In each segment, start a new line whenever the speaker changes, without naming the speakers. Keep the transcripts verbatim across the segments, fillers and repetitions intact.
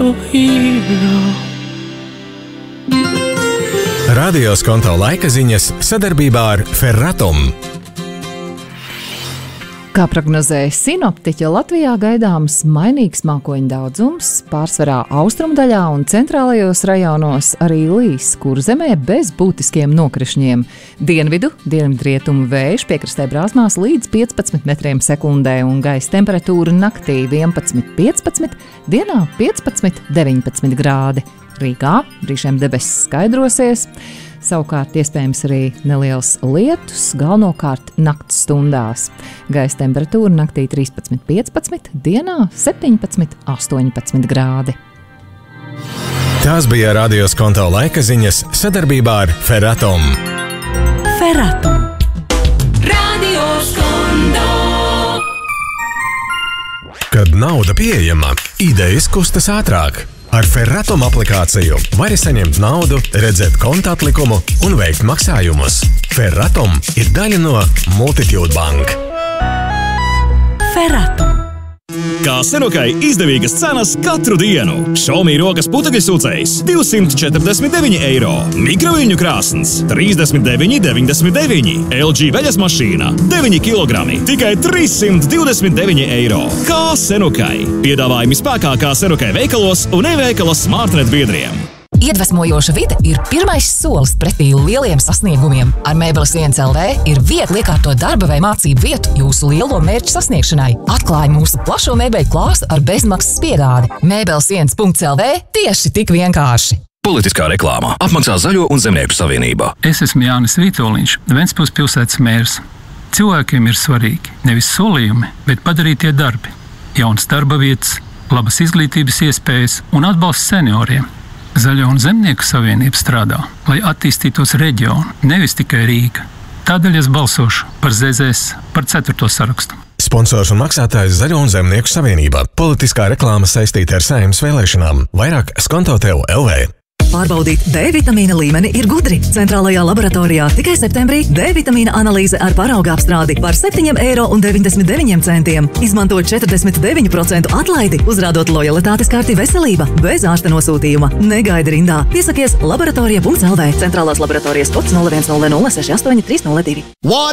hero.
Radio Skonto laika ziņas sadarbībā ar Ferratum.
Kā prognozēja sinoptiķi, Latvijā gaidāms mainīgs mākoņu daudzums, pārsvarā austrumdaļā un centrālajos rajonos arī līs, kur zemē bez būtiskiem nokrišņiem. Dienvidu, dienvidrietumu vējš piekrastē brāzmās līdz piecpadsmit metriem sekundē un gaisa temperatūra naktī vienpadsmit piecpadsmit, dienā piecpadsmit deviņpadsmit grādi. Rīgā brīžiem debesis skaidrosies. Savukārt iespējams arī neliels lietus, galvenokārt nakts stundās. Gaisa temperatūra naktī trīspadsmit piecpadsmit, dienā septiņpadsmit astoņpadsmit grādi.
Tās bija Radio Skonto laika ziņas sadarbībā ar Ferratum.
Ferratum. Radio Skonto.
Kad nauda pieejama, idejas kustas ātrāk. Ar Ferratum aplikāciju vari saņemt naudu, redzēt konta atlikumu un veikt maksājumus. Ferratum ir daļa no Multitude Bank.
Ferratum.
Kā Senukai izdevīgas cenas katru dienu. Xiaomi rokas putekļsūcējs divsimt četrdesmit deviņi eiro. Mikroviļņu krāsns trīsdesmit deviņi deviņdesmit deviņi. L G veļas mašīna deviņi kilogrami. Tikai trīssimt divdesmit deviņi eiro. Kā Senukai. Piedāvājumi spēkā kā Senukai veikalos un e-veikala Smartnet biedriem.
Iedvesmojoša vide ir pirmais solis pretī lieliem sasniegumiem. Ar Mēbeles viens L V ir viegli iekārtot darba vai mācību vietu jūsu lielo mērķu sasniegšanai. Atklāj mūsu plašo mēbeļu klāstu ar bezmaksas piegādi. Mēbeles viens L V tieši tik vienkārši.
Politiskā reklāmā apmaksā Zaļo un Zemnieku savienībā.
Es esmu Jānis Vitoļņš, Ventspils pilsētas mērs. Cilvēkiem ir svarīgi nevis solījumi, bet padarītie darbi. Jaunas darba vietas, labas izglītības iespējas un atbalsts senioriem. Zaļo un Zemnieku savienība strādā, lai attīstītos reģionu, nevis tikai Rīga. Tādēļ es balsošu par Z Z S, par ceturto sarakstu.
Sponsors un maksātājs Zaļo un Zemnieku savienība. Politiskā reklāma saistīta ar Saeimas vēlēšanām. Vairāk Skonto Tev L V.
Pārbaudīt D vitamīna līmeni ir gudri. Centrālajā laboratorijā tikai septembrī D vitamīna analīze ar parauga apstrādi par septiņi eiro un deviņdesmit deviņi centiem. Izmanto četrdesmit deviņu procentu atlaidi, uzrādot lojalitātes karti veselība bez ārsta nosūtījuma. Negaidi rindā. Piesakies laboratorija punkts L V. Centrālās laboratorijas kods nulle viens nulle nulle seši astoņi trīs nulle divi.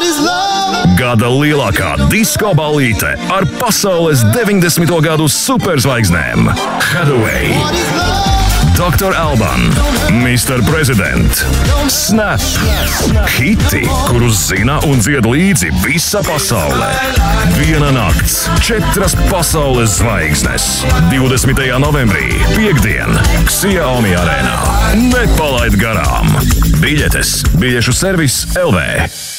Gada lielākā disko ballīte ar pasaules deviņdesmito gadu superzvaigznēm. Hathaway, doktor Alban, mister President, Snap, hiti, kurus zina un dzied līdzi visa pasaulē. Viena nakts, četras pasaules zvaigznes. divdesmitajā novembrī, piekdien, Xiaomi arēnā. Nepalaid garām! Biļetes, biļešu servis L V.